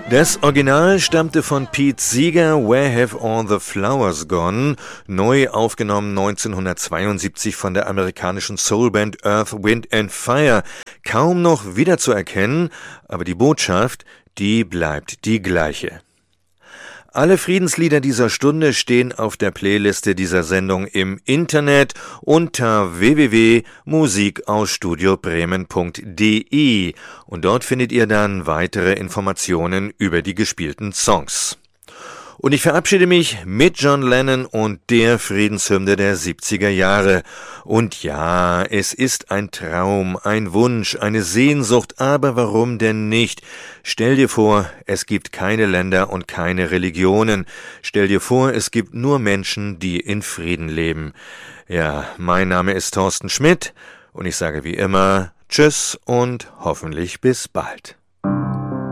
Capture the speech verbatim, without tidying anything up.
Das Original stammte von Pete Seeger, Where Have All the Flowers Gone, neu aufgenommen neunzehnhundertzweiundsiebzig von der amerikanischen Soulband Earth, Wind and Fire. Kaum noch wiederzuerkennen, aber die Botschaft, die bleibt die gleiche. Alle Friedenslieder dieser Stunde stehen auf der Playliste dieser Sendung im Internet unter w w w punkt musik aus studio bremen punkt d e und dort findet ihr dann weitere Informationen über die gespielten Songs. Und ich verabschiede mich mit John Lennon und der Friedenshymne der siebziger Jahre. Und ja, es ist ein Traum, ein Wunsch, eine Sehnsucht, aber warum denn nicht? Stell dir vor, es gibt keine Länder und keine Religionen. Stell dir vor, es gibt nur Menschen, die in Frieden leben. Ja, mein Name ist Thorsten Schmidt und ich sage wie immer Tschüss und hoffentlich bis bald.